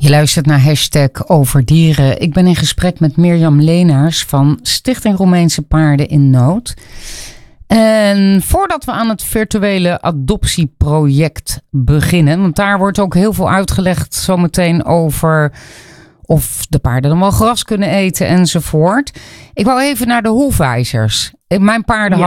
Je luistert naar #Overdieren. Ik ben in gesprek met Mirjam Leenaars van Stichting Roemeense Paarden in Nood. En voordat we aan het virtuele adoptieproject beginnen, want daar wordt ook heel veel uitgelegd zometeen over of de paarden dan wel gras kunnen eten enzovoort. Ik wou even naar de hoefijzers. Mijn paarden